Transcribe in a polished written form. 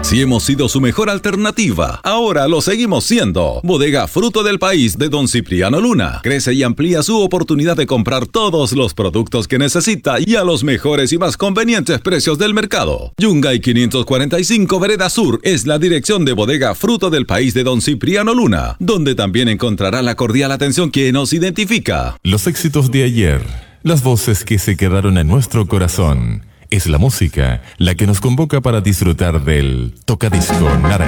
Si hemos sido su mejor alternativa, ahora lo seguimos siendo. Bodega Fruto del País de Don Cipriano Luna. Crece y amplía su oportunidad de comprar todos los productos que necesita y a los mejores y más convenientes precios del mercado. Yungay 545 Vereda Sur es la dirección de Bodega Fruto del País de Don Cipriano Luna, donde también encontrará la cordial atención que nos identifica. Los éxitos de ayer, las voces que se quedaron en nuestro corazón. Es la música la que nos convoca para disfrutar del Tocadisco Naranja.